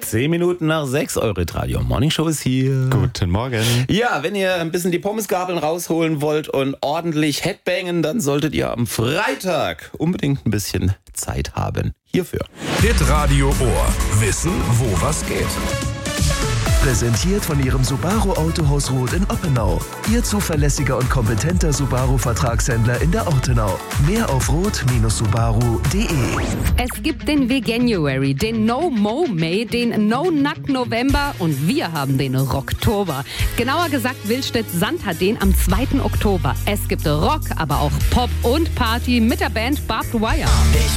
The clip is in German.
10 Minuten nach 6, eure Radio Morning Show ist hier. Guten Morgen. Ja, wenn ihr ein bisschen die Pommesgabeln rausholen wollt und ordentlich Headbangen, dann solltet ihr am Freitag unbedingt ein bisschen Zeit haben hierfür. Hitradio Ohr. Wissen, wo was geht. Präsentiert von Ihrem Subaru Autohaus Roth in Oppenau. Ihr zuverlässiger und kompetenter Subaru-Vertragshändler in der Ortenau. Mehr auf roth-subaru.de. Es gibt den Veganuary, den No Mo May, den No Nut November und wir haben den Rocktober. Genauer gesagt, Willstedt Sand hat den am 2. Oktober. Es gibt Rock, aber auch Pop und Party mit der Band Barbed Wire.